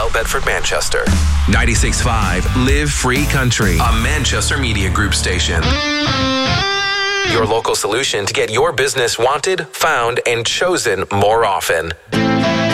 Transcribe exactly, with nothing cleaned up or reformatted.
L, Bedford, Manchester. ninety-six point five Live Free Country, a Manchester Media Group station. Your local solution to get your business wanted, found, and chosen more often.